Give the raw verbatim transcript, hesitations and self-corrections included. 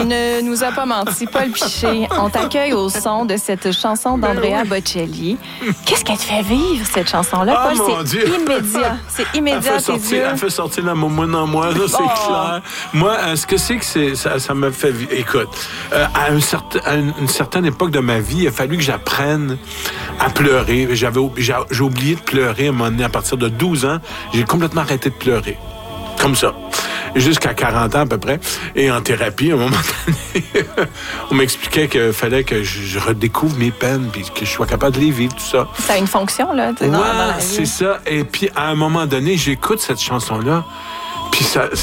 il ne nous a pas menti. Paul Piché, on t'accueille au son de cette chanson d'Andrea oui. Bocelli. Qu'est-ce qu'elle te fait vivre, cette chanson-là, Ah, Paul? mon C'est Dieu. immédiat. C'est immédiat Elle fait à tes sortir, yeux. elle fait sortir la momoune en moi, là, c'est Oh. clair. Moi, euh, ce que c'est que c'est, ça, ça me fait... vi- Écoute, euh, à, un certain, à une, une certaine époque de ma vie, il a fallu que j'apprenne à pleurer. J'avais, j'ai, j'ai oublié de pleurer à un moment donné. À partir de douze ans, j'ai complètement arrêté de pleurer. Comme ça. Jusqu'à quarante ans à peu près. Et en thérapie, à un moment donné, on m'expliquait qu'il fallait que je, je redécouvre mes peines puis que je sois capable de les vivre, tout ça. Ça a une fonction, là, tu sais, Ouais, dans, dans la vie. c'est ça. Et puis, à un moment donné, j'écoute cette chanson-là, puis ça,